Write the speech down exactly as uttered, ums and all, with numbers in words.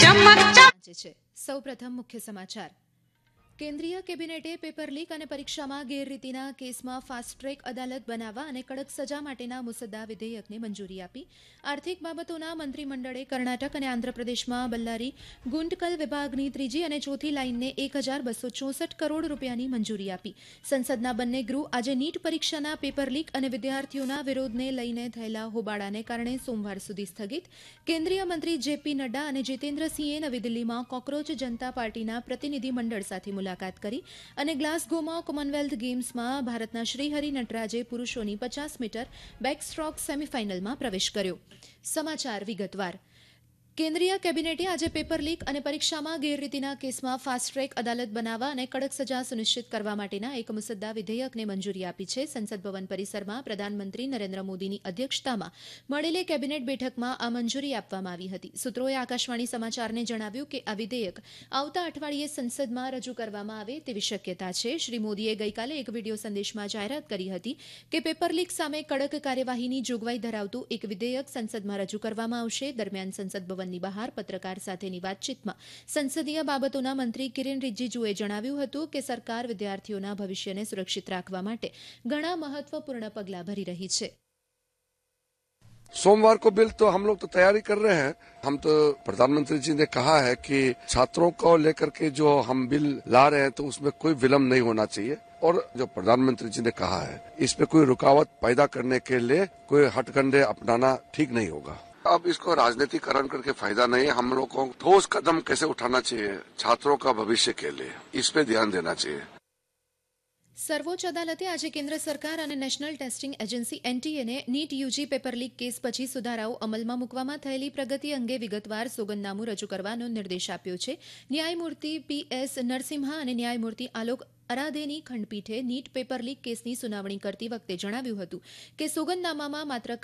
સૌપ્રથમ મુખ્ય સમાચાર. કેન્દ્રીય કેબિનેટે પેપર લીક અને પરીક્ષામાં ગેરરીતિના કેસમાં ફાસ્ટ ટ્રેક અદાલત બનાવવા અને કડક સજા માટેના મુસદ્દા વિધેયકને મંજૂરી આપી. આર્થિક બાબતોના મંત્રીમંડળે કર્ણાટક અને આંધ્રપ્રદેશમાં બલ્લારી ગુંટકલ વિભાગની ત્રીજી અને ચોથી લાઇનને એક હજાર બસો ચોસઠ કરોડ રૂપિયાની મંજૂરી આપી. સંસદના બંને ગૃહ આજે નીટ પરીક્ષાના પેપર લીક અને વિદ્યાર્થીઓના વિરોધને લઈને થયેલા હોબાળાને કારણે સોમવાર સુધી સ્થગિત. કેન્દ્રીય મંત્રી જેપી નડ્ડા અને જીતેન્દ્રસિંહે નવી દિલ્હીમાં કોકરોચ જનતા પાર્ટીના પ્રતિનિધિ મંડળ સાથે મુલાકાત કરી અને ગ્લાસગોમાં કોમનવેલ્થ ગેમ્સમાં ભારતના શ્રીહરિ નટરાજે પુરુષોની પચાસ મીટર બેકસ્ટ્રોક સેમીફાઇનલમાં પ્રવેશ કર્યો. સમાચાર વિગતવાર. કેન્દ્રીય કેબિનેટે આજે પેપર લીક અને પરીક્ષામાં ગેરરીતિના કેસમાં ફાસ્ટ ટ્રેક અદાલત બનાવવા અને કડક સજા સુનિશ્ચિત કરવા માટેના એક મુસદ્દા વિધેયકને મંજૂરી આપી છે. સંસદ ભવન પરિસરમાં પ્રધાનમંત્રી નરેન્દ્ર મોદીની અધ્યક્ષતામાં મળેલી કેબિનેટ બેઠકમાં આ મંજૂરી આપવામાં આવી હતી. સૂત્રોએ આકાશવાણી સમાચારને જણાવ્યું કે આ વિધેયક આવતા અઠવાડિયે સંસદમાં રજૂ કરવામાં આવે તેવી શક્યતા છે. શ્રી મોદીએ ગઈકાલે એક વિડીયો સંદેશમાં જાહેરાત કરી હતી કે પેપર લીક સામે કડક કાર્યવાહીની જોગવાઈ ધરાવતું એક વિધેયક સંસદમાં રજૂ કરવામાં આવશે. દરમિયાન સંસદ ભવન ની બહાર પત્રકાર સાથેની વાતચીતમાં સંસદીય બાબતોના મંત્રી કિરેન રિજિજુએ જણાવ્યું હતું કે સરકાર વિદ્યાર્થીઓના ભવિષ્યને સુરક્ષિત રાખવા માટે ઘણા મહત્વપૂર્ણ પગલાં ભરી રહી છે. सोमवार को बिल तो हम लोग तो तैयारी कर रहे हैं. हम तो प्रधानमंत्री जी ने कहा है कि छात्रों को लेकर के जो हम बिल ला रहे हैं तो उसमें कोई विलम्ब नहीं होना चाहिए और जो प्रधानमंत्री जी ने कहा है इसमें कोई रुकावट पैदा करने के लिए कोई हटकंडे अपनाना ठीक नहीं होगा. अब इसको राजनीतिकरण करके फायदा नहीं है. हम लोग को ठोस कदम कैसे उठाना चाहिए छात्रों का भविष्य के लिए, इस पे ध्यान देना चाहिए. સર્વોચ્ચ અદાલતે આજે કેન્દ્ર સરકાર અને national testing agency એનટીએને NEET UG paper leak case પછી સુધારાઓ અમલમાં મૂકવામાં થયેલી પ્રગતિ અંગે વિગતવાર સોગંદનામું રજૂ કરવાનો નિર્દેશ આપ્યો છે. ન્યાયમૂર્તિ પી એસ નરસિમ્હા અને ન્યાયમૂર્તિ આલોક અરાધેની ખંડપીઠે નીટ પેપર લીક કેસની સુનાવણી કરતી વખતે જણાવ્યું હતું કે સોગંદનામામાં માત્ર